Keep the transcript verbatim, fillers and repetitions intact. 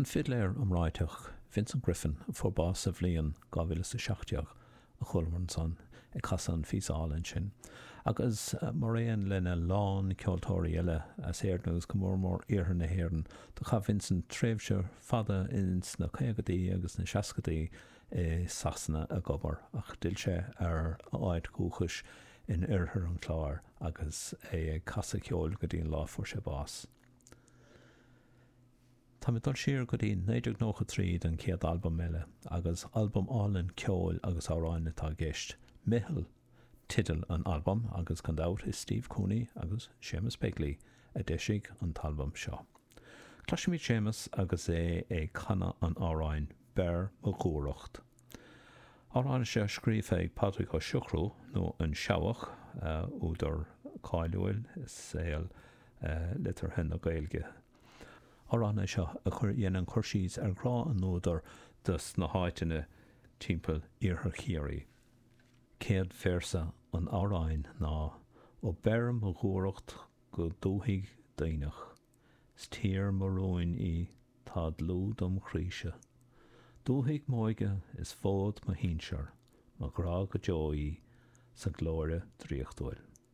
An fidléir am ráiteach Vincent Griffin fórbás a bhliain gá mhíle sa seachtaíoch a chulmann san ag casan físálainn sin. Agus uh, mar réon lena lán ceoltóirí eile as éardnús go mór mór iarthair na hÉireann do cha Vincent tréimhse fada ins na chéagadaí agus na seascadaí i Sasanna a gobar ach duil sé ar áid cúchais in iarthair an chláir agus é casa ceol go dtíon lá fuair sé bás. Tá mi dul siar go dtí neideag nócha tríd an céad albumm eile agus albumm álann ceol agus áráin atá gceist. Mihil tidal an albumm agus candát is Steve Cooney agus Seamus Begley a deisig an talbum seo. Claisiimiid Seamus agus é é canna an áráin Bear mo Chóireacht. Áráin sé scríomh ag Patrick ó Siochrú nó an seabhach uh, údar cáilúil is éal uh, litar hen a gailge. Árána seo a chur dhéanaan chuirsíos ar grá an nódar dus na háiteanna timpeall iarthar chéirí. Céad versa an áráin ná ó bear mo Chóireacht go dúthaigh daoineach, stír maróin í tá dlú dom chríse. Dúthaigh móige is fód mo hínsear, má grá go deoí sa glóire dríochtóil.